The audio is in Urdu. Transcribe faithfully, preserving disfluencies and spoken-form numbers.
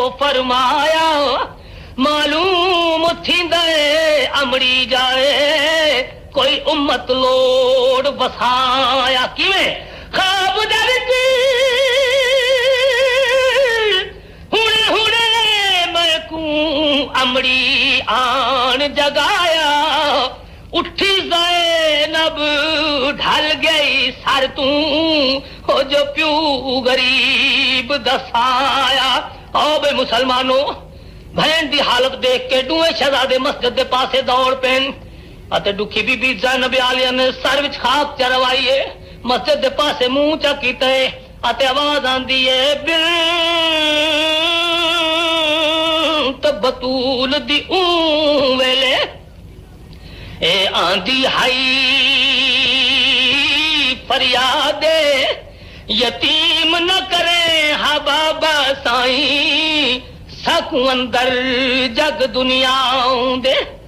فرمایا معلوم تھیندے امڑی جائے کوئی امت لوڑ بسایا کیویں خواب درتی ہنے ہنے میں کو امڑی آن جگایا اٹھی زینب ڈھل گئی سر توں ہو جو پیو غریب دسایا او بے مسلمانوں بہن دی حالت دیکھ کے دوئے شہزادے مسجد دے پاسے دوڑ پین اتے دکھی بی بی زینب عالیہ نے سر وچ خاک چروائیے مسجد دے پاسے منہ چا کیتے اتے آواز آندی ہے بنت بطول دی اون ویلے اے آندی ہائی فریاد یتیم نہ کرے ہا بابا سائیں سکو اندر جگ دنیا دے